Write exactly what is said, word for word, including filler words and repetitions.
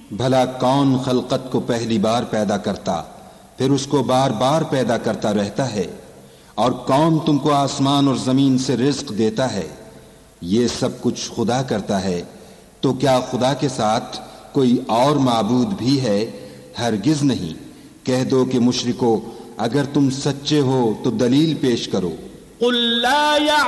भला कौन खलकत को पहली बार पैदा करता फिर उसको बार बार पैदा करता रहता है, और कौन तुमको आसमान और जमीन से रिज्क देता है? ये सब कुछ खुदा करता है, तो क्या खुदा के साथ कोई और माबूद भी है? हरगिज नहीं। कह दो कि मुशरिको, अगर तुम सच्चे हो तो दलील पेश करो।